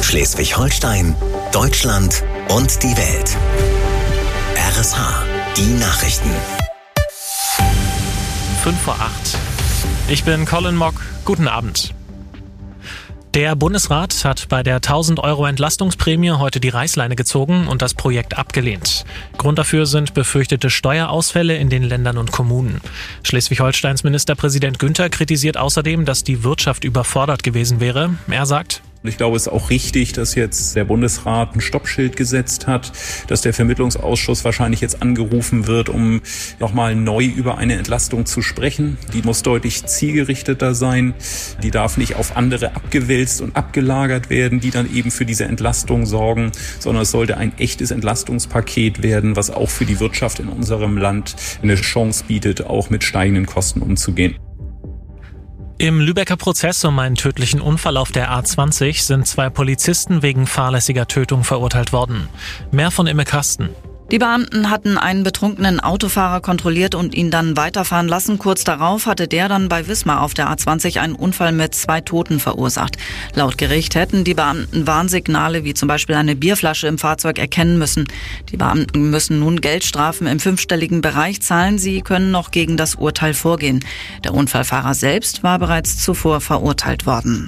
Schleswig-Holstein, Deutschland und die Welt. RSH, die Nachrichten. 5:08. Ich bin Colin Mock. Guten Abend. Der Bundesrat hat bei der 1.000 € Entlastungsprämie heute die Reißleine gezogen und das Projekt abgelehnt. Grund dafür sind befürchtete Steuerausfälle in den Ländern und Kommunen. Schleswig-Holsteins Ministerpräsident Günther kritisiert außerdem, dass die Wirtschaft überfordert gewesen wäre. Er sagt: Ich glaube, es ist auch richtig, dass jetzt der Bundesrat ein Stoppschild gesetzt hat, dass der Vermittlungsausschuss wahrscheinlich jetzt angerufen wird, um nochmal neu über eine Entlastung zu sprechen. Die muss deutlich zielgerichteter sein. Die darf nicht auf andere abgewälzt und abgelagert werden, die dann eben für diese Entlastung sorgen, sondern es sollte ein echtes Entlastungspaket werden, was auch für die Wirtschaft in unserem Land eine Chance bietet, auch mit steigenden Kosten umzugehen. Im Lübecker Prozess um einen tödlichen Unfall auf der A20 sind 2 Polizisten wegen fahrlässiger Tötung verurteilt worden. Mehr von Imme Kasten. Die Beamten hatten einen betrunkenen Autofahrer kontrolliert und ihn dann weiterfahren lassen. Kurz darauf hatte der dann bei Wismar auf der A20 einen Unfall mit 2 Toten verursacht. Laut Gericht hätten die Beamten Warnsignale wie zum Beispiel eine Bierflasche im Fahrzeug erkennen müssen. Die Beamten müssen nun Geldstrafen im 5-stelligen Bereich zahlen. Sie können noch gegen das Urteil vorgehen. Der Unfallfahrer selbst war bereits zuvor verurteilt worden.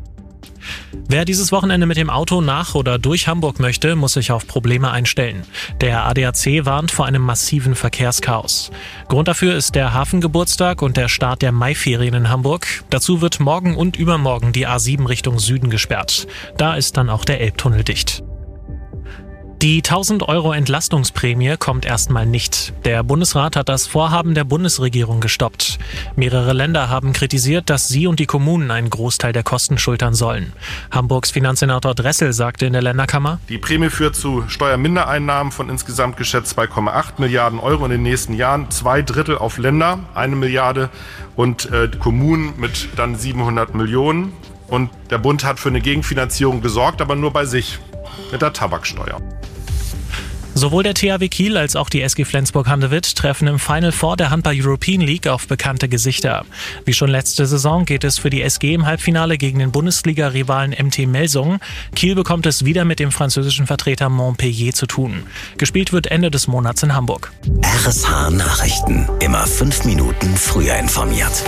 Wer dieses Wochenende mit dem Auto nach oder durch Hamburg möchte, muss sich auf Probleme einstellen. Der ADAC warnt vor einem massiven Verkehrschaos. Grund dafür ist der Hafengeburtstag und der Start der Maiferien in Hamburg. Dazu wird morgen und übermorgen die A7 Richtung Süden gesperrt. Da ist dann auch der Elbtunnel dicht. Die 1.000 € Entlastungsprämie kommt erstmal nicht. Der Bundesrat hat das Vorhaben der Bundesregierung gestoppt. Mehrere Länder haben kritisiert, dass sie und die Kommunen einen Großteil der Kosten schultern sollen. Hamburgs Finanzsenator Dressel sagte in der Länderkammer: Die Prämie führt zu Steuermindereinnahmen von insgesamt geschätzt 2,8 Milliarden € in den nächsten Jahren. 2/3 auf Länder, 1 Milliarde und Kommunen mit dann 700 Millionen. Und der Bund hat für eine Gegenfinanzierung gesorgt, aber nur bei sich mit der Tabaksteuer. Sowohl der THW Kiel als auch die SG Flensburg-Handewitt treffen im Final Four der Handball European League auf bekannte Gesichter. Wie schon letzte Saison geht es für die SG im Halbfinale gegen den Bundesliga-Rivalen MT Melsungen. Kiel bekommt es wieder mit dem französischen Vertreter Montpellier zu tun. Gespielt wird Ende des Monats in Hamburg. RSH Nachrichten. Immer 5 Minuten früher informiert.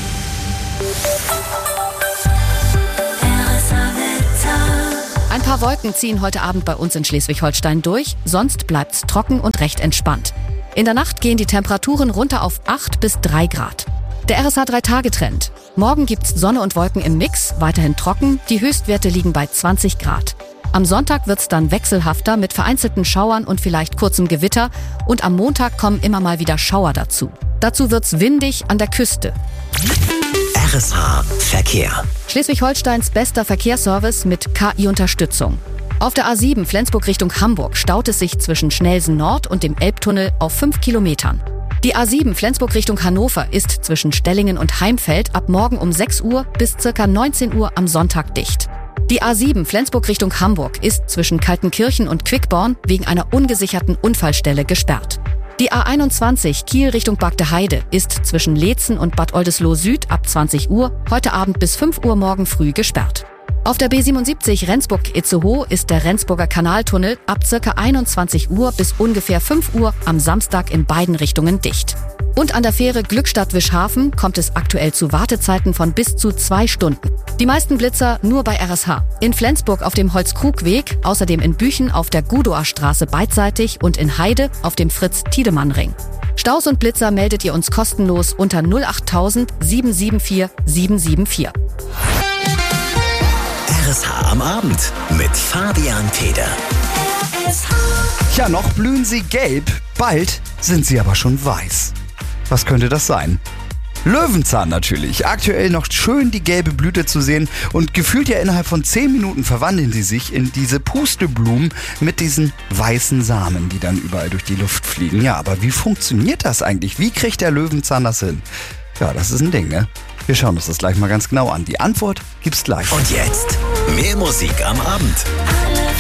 Ein paar Wolken ziehen heute Abend bei uns in Schleswig-Holstein durch, sonst bleibt's trocken und recht entspannt. In der Nacht gehen die Temperaturen runter auf 8 bis 3 Grad. Der RSH 3-Tage-Trend. Morgen gibt's Sonne und Wolken im Mix, weiterhin trocken, die Höchstwerte liegen bei 20 Grad. Am Sonntag wird's dann wechselhafter mit vereinzelten Schauern und vielleicht kurzem Gewitter und am Montag kommen immer mal wieder Schauer dazu. Dazu wird's windig an der Küste. RSH Verkehr. Schleswig-Holsteins bester Verkehrsservice mit KI-Unterstützung. Auf der A7 Flensburg Richtung Hamburg staut es sich zwischen Schnelsen Nord und dem Elbtunnel auf 5 Kilometern. Die A7 Flensburg Richtung Hannover ist zwischen Stellingen und Heimfeld ab morgen um 6 Uhr bis ca. 19 Uhr am Sonntag dicht. Die A7 Flensburg Richtung Hamburg ist zwischen Kaltenkirchen und Quickborn wegen einer ungesicherten Unfallstelle gesperrt. Die A21 Kiel Richtung Bagdeheide ist zwischen Leetzen und Bad Oldesloe Süd ab 20 Uhr heute Abend bis 5 Uhr morgen früh gesperrt. Auf der B77 Rendsburg-Itzehoe ist der Rendsburger Kanaltunnel ab ca. 21 Uhr bis ungefähr 5 Uhr am Samstag in beiden Richtungen dicht. Und an der Fähre Glückstadt-Wischhafen kommt es aktuell zu Wartezeiten von bis zu 2 Stunden. Die meisten Blitzer nur bei RSH. In Flensburg auf dem Holzkrugweg, außerdem in Büchen auf der Gudower Straße beidseitig und in Heide auf dem Fritz-Tiedemann-Ring. Staus und Blitzer meldet ihr uns kostenlos unter 08000 774 774. RSH am Abend mit Fabian Feder. Ja, noch blühen sie gelb, bald sind sie aber schon weiß. Was könnte das sein? Löwenzahn natürlich. Aktuell noch schön die gelbe Blüte zu sehen und gefühlt ja innerhalb von 10 Minuten verwandeln sie sich in diese Pusteblumen mit diesen weißen Samen, die dann überall durch die Luft fliegen. Ja, aber wie funktioniert das eigentlich? Wie kriegt der Löwenzahn das hin? Ja, das ist ein Ding, ne? Wir schauen uns das gleich mal ganz genau an. Die Antwort gibt's gleich. Und jetzt mehr Musik am Abend.